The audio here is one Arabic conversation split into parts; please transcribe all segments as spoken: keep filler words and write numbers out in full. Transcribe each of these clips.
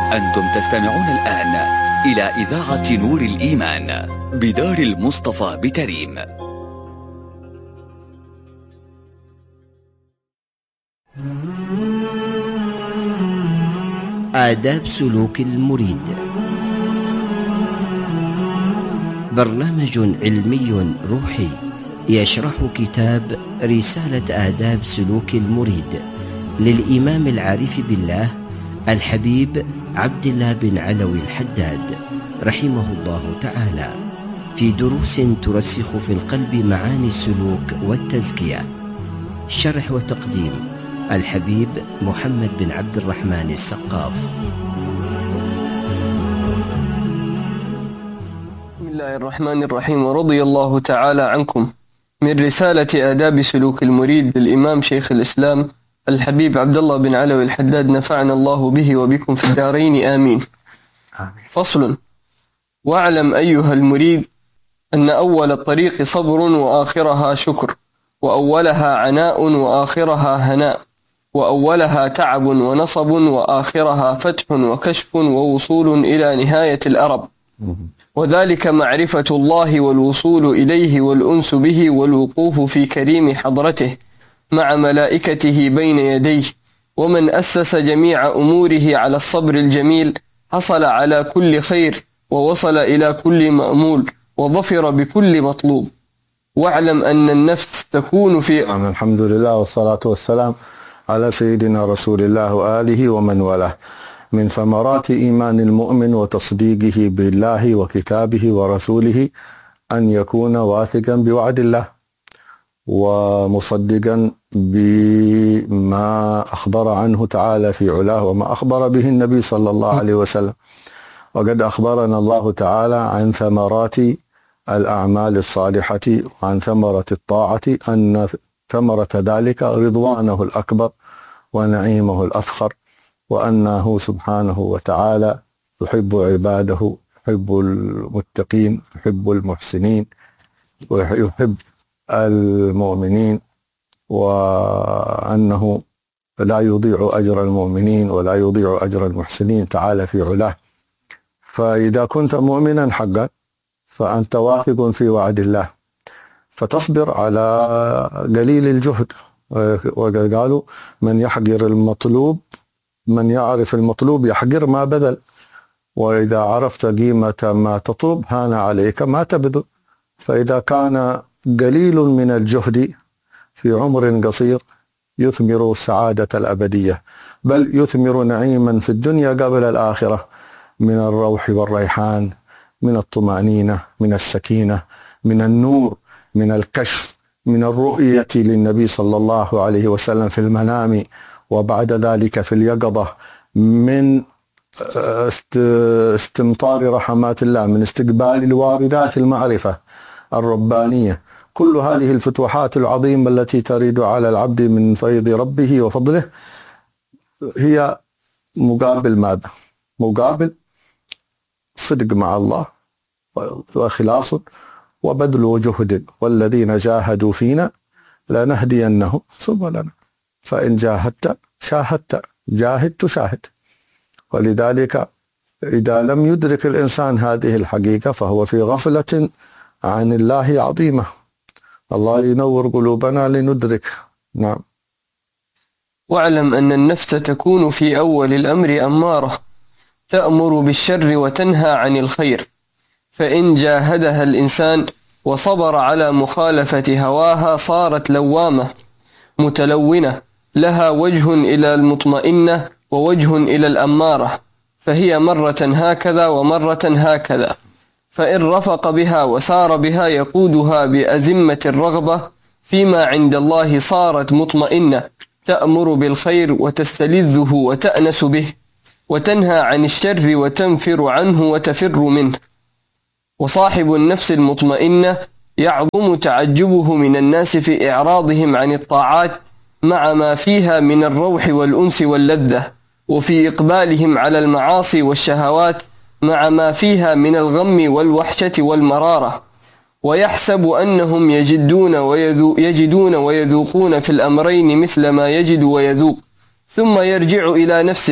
أنتم تستمعون الآن إلى إذاعة نور الإيمان بدار المصطفى بتريم. آداب سلوك المريد، برنامج علمي روحي يشرح كتاب رسالة آداب سلوك المريد للإمام العارف بالله الحبيب عبد الله بن علوي الحداد رحمه الله تعالى، في دروس ترسخ في القلب معاني السلوك والتزكية. شرح وتقديم الحبيب محمد بن عبد الرحمن السقاف. بسم الله الرحمن الرحيم. ورضي الله تعالى عنكم من رسالة آداب سلوك المريد للإمام شيخ الإسلام الحبيب عبد الله بن علوي الحداد، نفعنا الله به وبكم في الدارين آمين. آمين. فصل: واعلم أيها المريد أن أول الطريق صبر وآخرها شكر، وأولها عناء وآخرها هناء، وأولها تعب ونصب وآخرها فتح وكشف ووصول إلى نهاية الأرب، وذلك معرفة الله والوصول إليه والأنس به والوقوف في كريم حضرته مع ملائكته بين يديه. ومن أسس جميع أموره على الصبر الجميل حصل على كل خير ووصل إلى كل مأمول وظفر بكل مطلوب. واعلم أن النفس تكون في الحمد لله والصلاة والسلام على سيدنا رسول الله وآله ومن والاه. من ثمرات إيمان المؤمن وتصديقه بالله وكتابه ورسوله أن يكون واثقا بوعد الله ومصدقا بما أخبر عنه تعالى في علاه وما أخبر به النبي صلى الله عليه وسلم. وقد أخبرنا الله تعالى عن ثمرات الأعمال الصالحة وعن ثمرة الطاعة أن ثمرة ذلك رضوانه الأكبر ونعيمه الأفخر، وأنه سبحانه وتعالى يحب عباده، يحب المتقين، يحب المحسنين، ويحب المؤمنين، وأنه لا يضيع أجر المؤمنين ولا يضيع أجر المحسنين تعالى في علاه. فإذا كنت مؤمنا حقا فأنت واثق في وعد الله، فتصبر على قليل الجهد. وقالوا من يحقر المطلوب، من يعرف المطلوب يحقر ما بذل، وإذا عرفت قيمة ما تطلب هان عليك ما تبذل. فإذا كان قليل من الجهد في عمر قصير يثمر السعادة الأبدية، بل يثمر نعيما في الدنيا قبل الآخرة، من الروح والريحان، من الطمأنينة، من السكينة، من النور، من الكشف، من الرؤية للنبي صلى الله عليه وسلم في المنام وبعد ذلك في اليقظة، من استمطار رحمات الله، من استقبال الواردات المعرفة الربانية. كل هذه الفتوحات العظيمة التي ترد على العبد من فيض ربه وفضله هي مقابل ماذا؟ مقابل صدق مع الله وإخلاص وبذل جهد، والذين جاهدوا فينا لنهدينهم سبلنا. فإن جاهدت شاهدت، جاهد تشاهد. ولذلك إذا لم يدرك الإنسان هذه الحقيقة فهو في غفلة عن الله عظيمة. الله ينور قلوبنا لندرك. نعم. واعلم أن النفس تكون في أول الأمر أمارة، تأمر بالشر وتنهى عن الخير، فإن جاهدها الإنسان وصبر على مخالفة هواها صارت لوامة متلونة، لها وجه إلى المطمئنة ووجه إلى الأمارة، فهي مرة هكذا ومرة هكذا. فإن رفق بها وسار بها يقودها بأزمة الرغبة فيما عند الله صارت مطمئنة، تأمر بالخير وتستلذه وتأنس به، وتنهى عن الشر وتنفر عنه وتفر منه. وصاحب النفس المطمئنة يعظم تعجبه من الناس في إعراضهم عن الطاعات مع ما فيها من الروح والأنس واللذة، وفي إقبالهم على المعاصي والشهوات مع ما فيها من الغم والوحشة والمرارة، ويحسب أنهم يجدون ويذو يجدون ويذوقون في الأمرين مثل ما يجد ويذوق، ثم يرجع إلى نفسه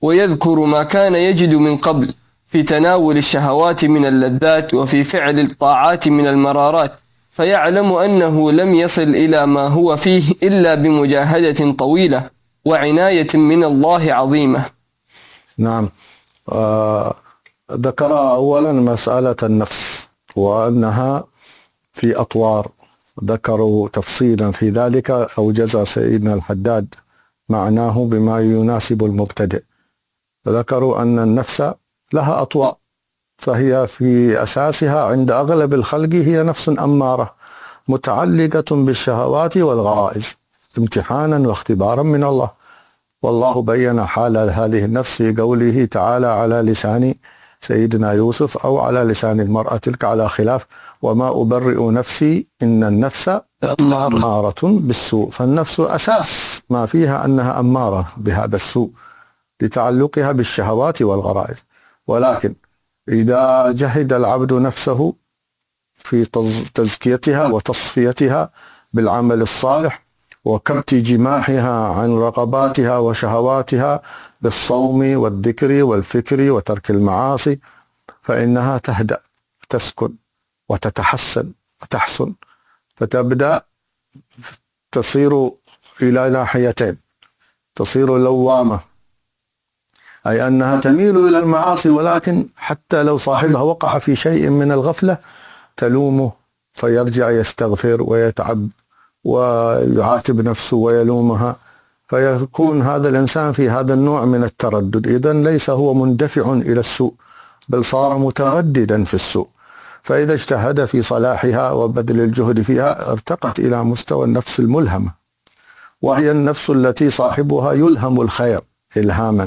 ويذكر ما كان يجد من قبل في تناول الشهوات من اللذات وفي فعل الطاعات من المرارات، فيعلم أنه لم يصل إلى ما هو فيه إلا بمجاهدة طويلة وعناية من الله عظيمة. نعم. آه ذكر أولا مسألة النفس وأنها في أطوار، ذكروا تفصيلا في ذلك أوجز سيدنا الحداد معناه بما يناسب المبتدئ. ذكروا أن النفس لها أطوار، فهي في أساسها عند أغلب الخلق هي نفس أمارة متعلقة بالشهوات والغرائز امتحانا واختبارا من الله. والله بين حال هذه النفس في قوله تعالى على لسان سيدنا يوسف أو على لسان المرأة تلك على خلاف: وما أبرئ نفسي إن النفس أمارة بالسوء. فالنفس أساس ما فيها أنها أمارة بهذا السوء لتعلقها بالشهوات والغرائز، ولكن إذا جهد العبد نفسه في تزكيتها وتصفيتها بالعمل الصالح وكبت جماحها عن رغباتها وشهواتها بالصوم والذكر والفكر وترك المعاصي، فإنها تهدأ تسكن وتتحسن وتحسن، فتبدأ تصير إلى ناحيتين: تصير لوامة، أي أنها تميل إلى المعاصي، ولكن حتى لو صاحبها وقع في شيء من الغفلة تلومه فيرجع يستغفر ويتعب ويعاتب نفسه ويلومها، فيكون هذا الإنسان في هذا النوع من التردد. إذن ليس هو مندفع إلى السوء، بل صار مترددا في السوء. فإذا اجتهد في صلاحها وبذل الجهد فيها ارتقت إلى مستوى النفس الملهمة، وهي النفس التي صاحبها يلهم الخير إلهاما،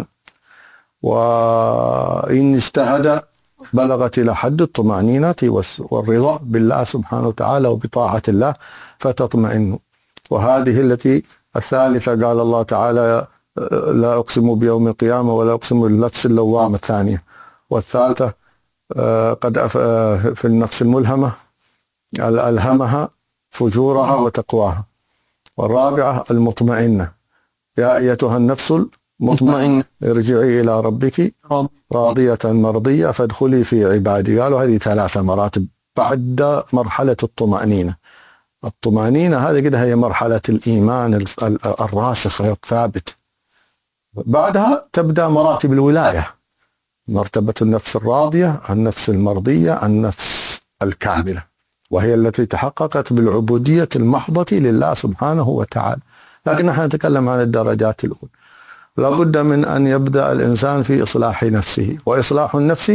وإن اجتهد بلغت إلى حد الطمأنينة والرضا بالله سبحانه وتعالى وبطاعة الله فتطمئن. وهذه التي الثالثة قال الله تعالى: لا أقسم بيوم القيامة ولا أقسم بالنفس اللوامة الثانية. والثالثة قد في النفس الملهمة ألهمها فجورها وتقواها. والرابعة المطمئنة: يا أيتها النفس المطمئنة ارجعي إلى ربك راضية مرضية فادخلي في عبادي. قالوا هذه ثلاثة مراتب بعد مرحلة الطمأنينة. الطمأنينة هذه كده هي مرحلة الإيمان الراسخ الثابت. بعدها تبدأ مراتب الولاية: مرتبة النفس الراضية، النفس المرضية، النفس الكاملة، وهي التي تحققت بالعبودية المحضة لله سبحانه وتعالى. لكن نحن نتكلم عن الدرجات الأولى. لابد من أن يبدأ الإنسان في إصلاح نفسه، وإصلاح النفس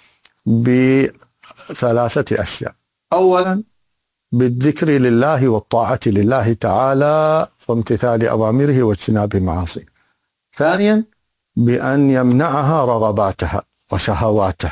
بثلاثة أشياء: أولا بالذكر لله والطاعة لله تعالى وامتثال أوامره واجتناب معاصيه. ثانيا بأن يمنعها رغباتها وشهواتها.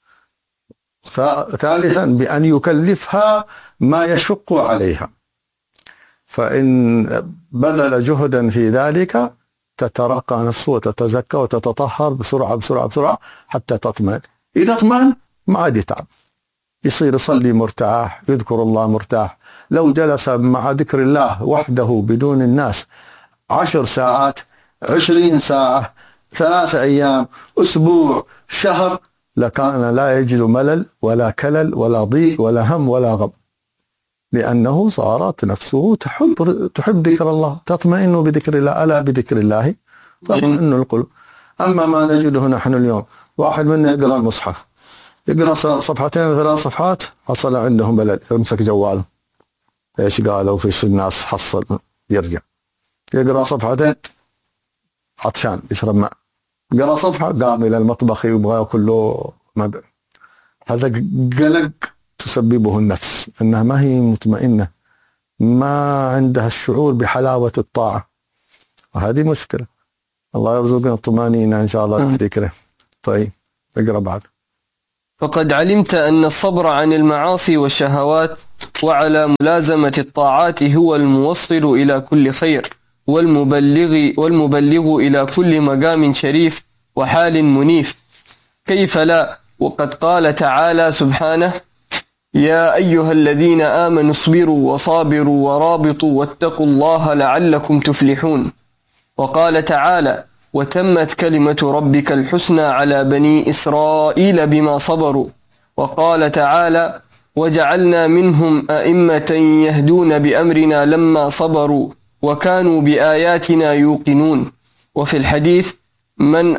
ثالثا بأن يكلفها ما يشق عليها، فإن بذل جهدا في ذلك تترقى نفسه وتتزكى وتتطهر بسرعة بسرعة بسرعة حتى تطمئن. إذا اطمئن ما عاد يتعب، يصير يصلي مرتاح، يذكر الله مرتاح. لو جلس مع ذكر الله وحده بدون الناس عشر ساعات، عشرين ساعة، ثلاثة أيام، أسبوع، شهر، لكان لا يجد ملل ولا كلل ولا ضيق ولا هم ولا غم، لأنه صارت نفسه تحب تحب ذكر الله، تطمئن بذكر الله. ألا بذكر الله تطمئن القلوب. أما ما نجده نحن اليوم، واحد منا يقرأ المصحف، يقرأ صفحتين ثلاث صفحات حصل عندهم ملل، يمسك جواله، ايش قالوا فيش الناس، حصل يرجع يقرأ صفحتين عطشان يشرب ماء، قرأ صفحة قام إلى المطبخ يبغى ياكل له ماء. هذا قلق تسببه النفس، أنها ما هي مطمئنة، ما عندها الشعور بحلاوة الطاعة، وهذه مشكلة. الله يرزقنا الطمأنينة إن شاء الله بذكره. طيب اقرأ بعد. فقد علمت أن الصبر عن المعاصي والشهوات وعلى ملازمة الطاعات هو الموصل إلى كل خير، والمبلغ, والمبلغ إلى كل مقام شريف وحال منيف. كيف لا، وقد قال تعالى سبحانه: يا أيها الذين آمنوا اصبروا وصابروا ورابطوا واتقوا الله لعلكم تفلحون. وقال تعالى: وتمت كلمة ربك الحسنى على بني إسرائيل بما صبروا. وقال تعالى: وجعلنا منهم أئمة يهدون بأمرنا لما صبروا وكانوا بآياتنا يوقنون. وفي الحديث: من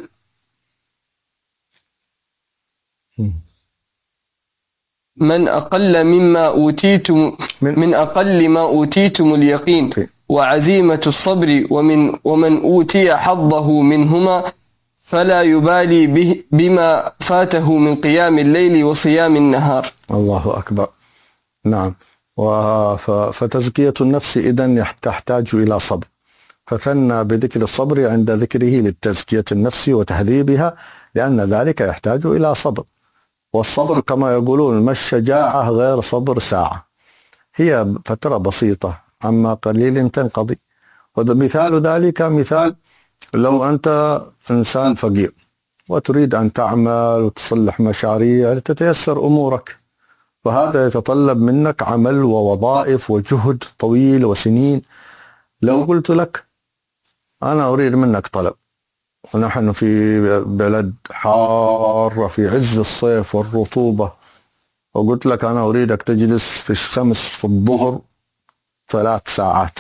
من أقل مما أوتيتم من أقل ما أوتيتم اليقين وعزيمة الصبر، ومن ومن أوتي حظه منهما فلا يبالي به بما فاته من قيام الليل وصيام النهار. الله أكبر. نعم. فتزكية النفس إذن تحتاج إلى صبر، فثنى بذكر الصبر عند ذكره للتزكية النفس وتهذيبها، لأن ذلك يحتاج إلى صبر. والصبر كما يقولون ما الشجاعة غير صبر ساعة، هي فترة بسيطة عما قليل تنقضي. ومثال ذلك مثال لو أنت إنسان فقير وتريد أن تعمل وتصلح مشاريع لتتيسر أمورك، وهذا يتطلب منك عمل ووظائف وجهد طويل وسنين. لو قلت لك أنا أريد منك طلب، ونحن في بلد حار في عز الصيف والرطوبة، وقلت لك أنا أريدك تجلس في الشمس في الظهر ثلاث ساعات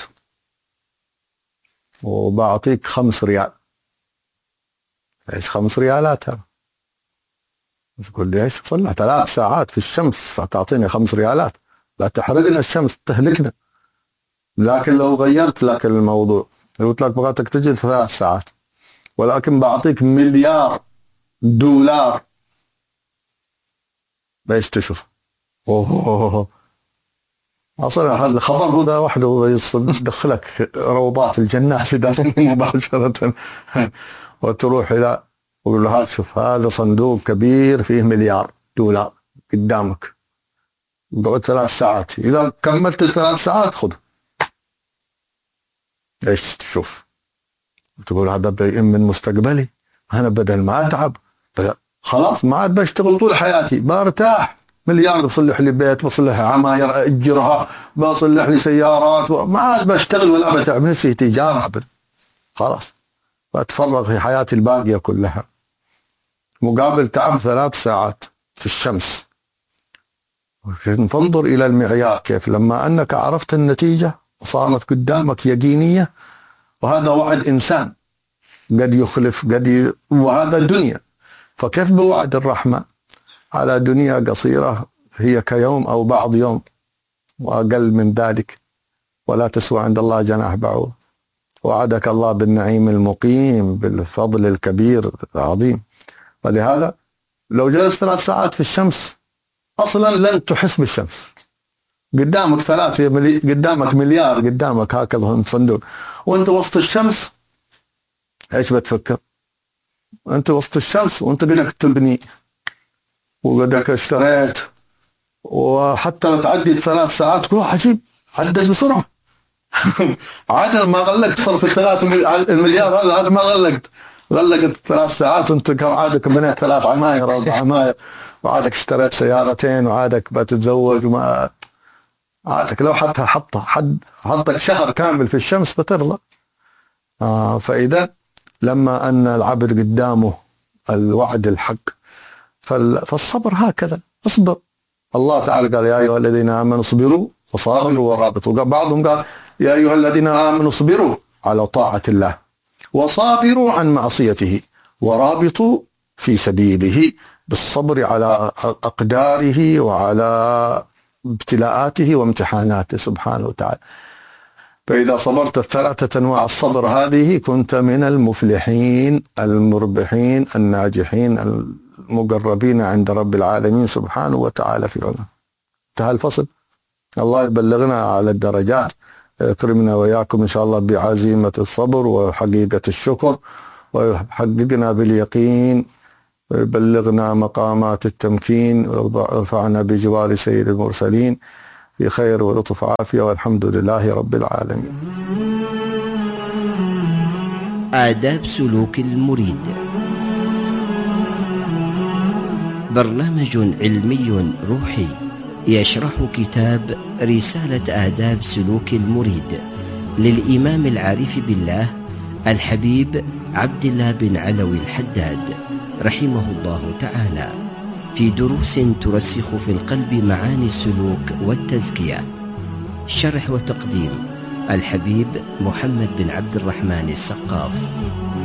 وبعطيك خمس ريال. ايش خمس ريالات هذا؟ تقول لي ايش صلح ثلاث ساعات في الشمس تعطيني خمس ريالات؟ لا تحرقنا الشمس تهلكنا. لكن لو غيرت لك الموضوع قلت لك بغيتك تجلس ثلاث ساعات ولكن بعطيك مليار دولار، بايش تشوف؟ اوه اصلا هذا الخبر هذا وحده يدخلك روضات الجنات مباشرة وتروح الى ويقول له هذا شوف هذا صندوق كبير فيه مليار دولار قدامك، بعد ثلاث ساعات، اذا كملت الثلاث ساعات خذ. ايش تشوف؟ تقول هذا بيئن مستقبلي، انا بدل ما اتعب خلاص ما عاد بشتغل طول حياتي، برتاح، مليار بصلح لي بيت، بصلح عماير اجرها، بصلح لي سيارات، ما عاد بشتغل ولا بتعب نفسي تجاره ابدا، خلاص بتفرغ في حياتي الباقيه كلها مقابل تعب ثلاث ساعات في الشمس. فانظر الى المعيار كيف لما انك عرفت النتيجه وصارت قدامك يقينيه، وهذا وعد انسان قد يخلف قد ي... وهذا دنيا، فكيف بوعد الرحمن على دنيا قصيرة هي كيوم أو بعض يوم وأقل من ذلك، ولا تسوى عند الله جناح بعوض. وعدك الله بالنعيم المقيم بالفضل الكبير العظيم. ولهذا لو جلست ثلاث ساعات في الشمس أصلا لن تحس بالشمس، قدامك ثلاثة ملي... قدامك مليار قدامك هكذا صندوق، وانت وسط الشمس ايش بتفكر؟ انت وسط الشمس وانت قدك تبني وقدك اشتريت، وحتى تعدي ثلاث ساعات تقول عجيب عدت بسرعة عادة ما غلقت صرف الثلاث المليار هذا ما غلقت غلقت ثلاث ساعات وانت عادك بنيت ثلاث عماير أربع عماير، وعادك اشتريت سيارتين، وعادك بتتزوج، وما عادك لو حتى حط حد حطك شهر كامل في الشمس بترضى. آه فإذا لما أن العبد قدامه الوعد الحق فالصبر هكذا، اصبر. الله تعالى قال يا أيها الذين آمنوا اصبروا وصابروا ورابطوا، بعضهم قال يا أيها الذين آمنوا اصبروا على طاعة الله وصابروا عن معصيته ورابطوا في سبيله بالصبر على أقداره وعلى ابتلاءاته وامتحاناته سبحانه وتعالى. فإذا صبرت الثلاثة أنواع الصبر هذه كنت من المفلحين المربحين الناجحين المقربين عند رب العالمين سبحانه وتعالى في علاه. انتهى الفصل. الله يبلغنا على الدرجات، يكرمنا وإياكم إن شاء الله بعزيمة الصبر وحقيقة الشكر، ويحققنا باليقين، ويبلغنا مقامات التمكين، ويرفعنا بجوار سيد المرسلين في خير ولطف عافية، والحمد لله رب العالمين. آداب سلوك المريد، برنامج علمي روحي يشرح كتاب رسالة آداب سلوك المريد للإمام العارف بالله الحبيب عبد الله بن علوي الحداد رحمه الله تعالى، في دروس ترسخ في القلب معاني السلوك والتزكية. شرح وتقديم الحبيب محمد بن عبد الرحمن السقاف.